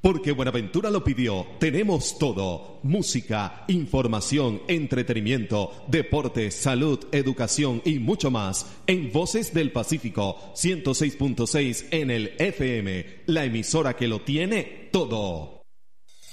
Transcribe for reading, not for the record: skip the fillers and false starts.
Porque Buenaventura lo pidió, tenemos todo. Música, información, entretenimiento, deporte, salud, educación y mucho más. En Voces del Pacífico, 106.6 en el FM. La emisora que lo tiene todo.